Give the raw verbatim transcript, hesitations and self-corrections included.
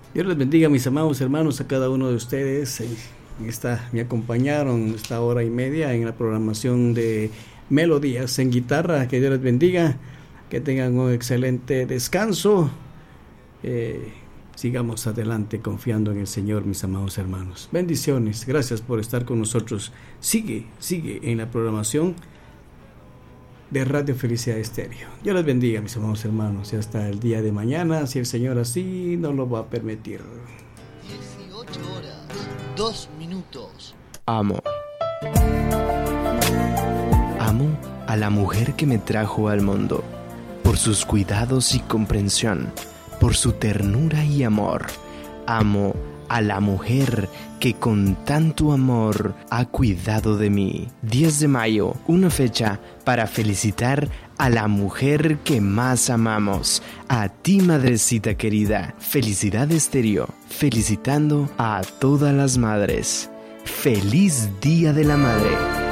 Dios les bendiga, mis amados hermanos, a cada uno de ustedes. Esta, me acompañaron esta hora y media en la programación de Melodías en Guitarra. Que Dios les bendiga, que tengan un excelente descanso. Eh, sigamos adelante confiando en el Señor, mis amados hermanos. Bendiciones, gracias por estar con nosotros. Sigue, sigue en la programación de Radio Felicidad Estéreo. Dios les bendiga, mis amados hermanos, y hasta el día de mañana, si el Señor así nos lo va a permitir. dieciocho horas, dos minutos. Amo. Amo a la mujer que me trajo al mundo, por sus cuidados y comprensión, por su ternura y amor. Amo a la mujer que con tanto amor ha cuidado de mí. diez de mayo, una fecha para felicitar a la mujer que más amamos. A ti, madrecita querida. Felicidad Estéreo, felicitando a todas las madres. ¡Feliz Día de la Madre!